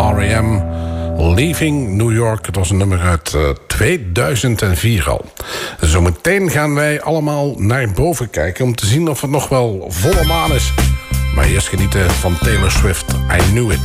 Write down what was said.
R.E.M. Leaving New York. Het was een nummer uit 2004 al. Zometeen gaan wij allemaal naar boven kijken om te zien of het nog wel volle maan is. Maar eerst genieten van Taylor Swift. I Knew It.